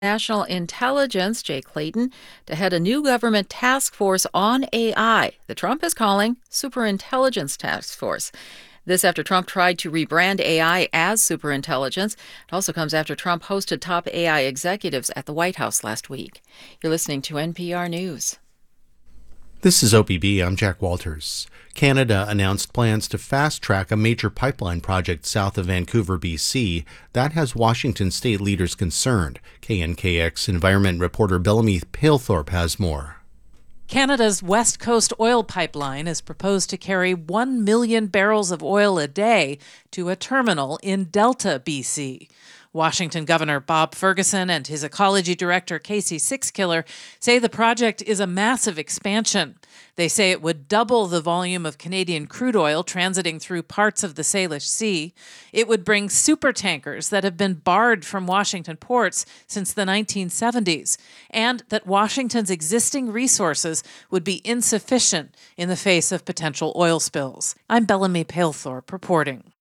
National Intelligence, Jay Clayton, to head a new government task force on AI that Trump is calling Superintelligence Task Force. This after Trump tried to rebrand AI as superintelligence. It also comes after Trump hosted top AI executives at the White House last week. You're listening to NPR News. This is OPB. I'm Jack Walters. Canada announced plans to fast-track a major pipeline project south of Vancouver, BC. That has Washington state leaders concerned. KNKX environment reporter Bellamy Palethorpe has more. Canada's West Coast oil pipeline is proposed to carry 1 million barrels of oil a day to a terminal in Delta, BC. Washington Governor Bob Ferguson and his ecology director Casey Sixkiller say the project is a massive expansion. They say it would double the volume of Canadian crude oil transiting through parts of the Salish Sea. It would bring supertankers that have been barred from Washington ports since the 1970s, and that Washington's existing resources would be insufficient in the face of potential oil spills. I'm Bellamy Palethorpe reporting.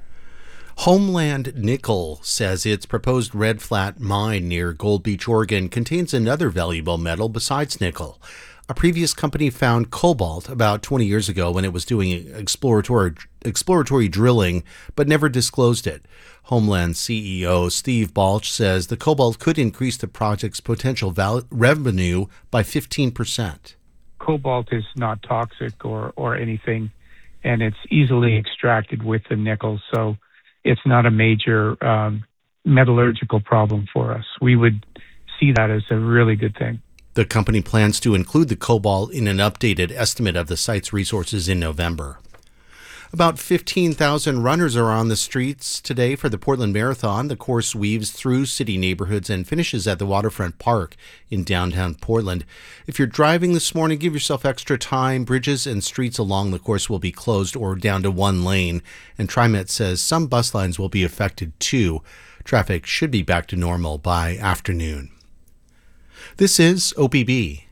Homeland Nickel says its proposed Red Flat mine near Gold Beach, Oregon, contains another valuable metal besides nickel. A previous company found cobalt about 20 years ago when it was doing exploratory drilling, but never disclosed it. Homeland CEO Steve Balch says the cobalt could increase the project's potential revenue by 15%. Cobalt is not toxic or anything, and it's easily extracted with the nickel, so it's not a major metallurgical problem for us. We would see that as a really good thing. The company plans to include the cobalt in an updated estimate of the site's resources in November. About 15,000 runners are on the streets today for the Portland Marathon. The course weaves through city neighborhoods and finishes at the Waterfront Park in downtown Portland. If you're driving this morning, give yourself extra time. Bridges and streets along the course will be closed or down to one lane, and TriMet says some bus lines will be affected too. Traffic should be back to normal by afternoon. This is OPB.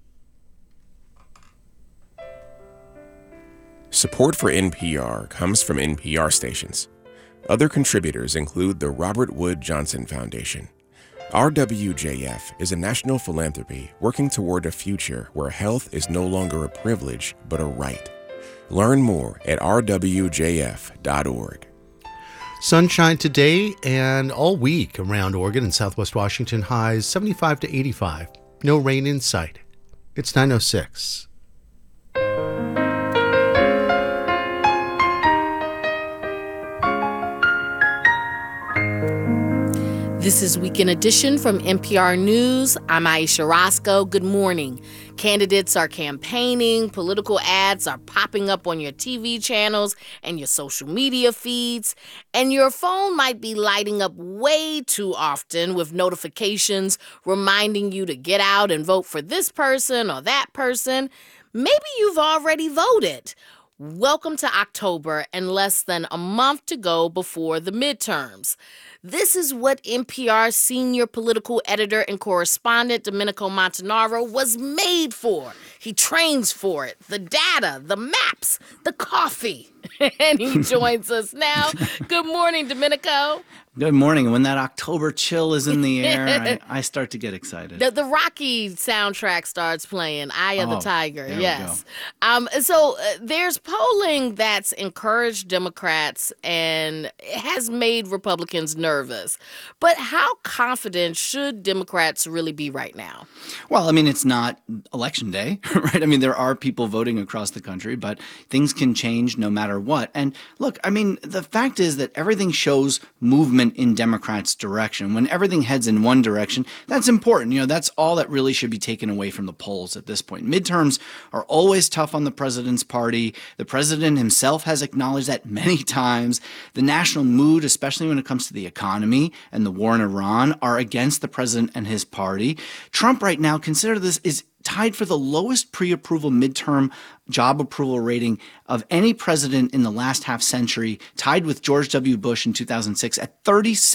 Support for NPR comes from NPR stations. Other contributors include the Robert Wood Johnson Foundation. RWJF is a national philanthropy working toward a future where health is no longer a privilege, but a right. Learn more at rwjf.org. Sunshine today and all week around Oregon and Southwest Washington, highs 75 to 85. No rain in sight. It's 9:06. This is Weekend Edition from NPR News. I'm Aisha Roscoe. Good morning. Candidates are campaigning. Political ads are popping up on your TV channels and your social media feeds. And your phone might be lighting up way too often with notifications reminding you to get out and vote for this person or that person. Maybe you've already voted. Welcome to October and less than a month to go before the midterms. This is what NPR's senior political editor and correspondent Domenico Montanaro was made for. He trains for it. The data, the maps, the coffee. And he joins us now. Good morning, Domenico. Good morning. When that October chill is in the air, I start to get excited. The Rocky soundtrack starts playing, Eye of the Tiger, yes. There's polling that's encouraged Democrats and has made Republicans nervous. But how confident should Democrats really be right now? Well, I mean, it's not election day, right? I mean, there are people voting across the country, but things can change no matter what. And look, I mean, the fact is that everything shows movement in Democrats' direction. When everything heads in one direction, that's important. You know, that's all that really should be taken away from the polls at this point. Midterms are always tough on the president's party. The president himself has acknowledged that many times. The national mood, especially when it comes to the economy and the war in Iran, are against the president and his party. Trump right now, consider this, is tied for the lowest pre-approval midterm job approval rating of any president in the last half century, tied with George W. Bush in 2006 at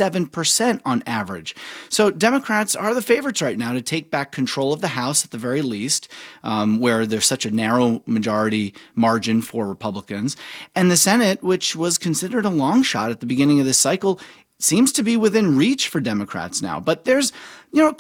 37% on average. So Democrats are the favorites right now to take back control of the House at the very least, where there's such a narrow majority margin for Republicans. And the Senate, which was considered a long shot at the beginning of this cycle, seems to be within reach for Democrats now. But there's,